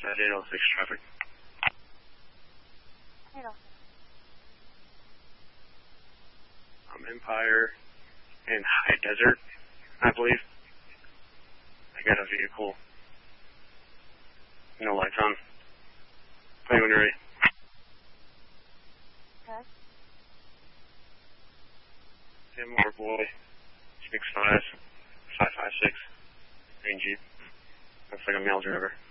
at 806 traffic. 806. Empire and High Desert, I believe. I got a vehicle. No lights on. Play when you're ready. Okay. Tim or boy, 6'5", 5'6", green Jeep. Looks like a male driver.